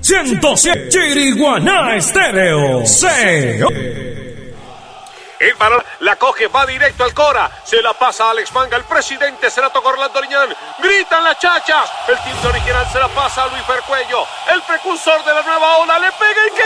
107 Chiriguaná Estéreo. El balón la coge, va directo al Cora, se la pasa a Alex Manga, el presidente se la toca Orlando Liñán, gritan las chachas, el timbre original se la pasa a Luis Fercuello, el precursor de la nueva ola, le pega y que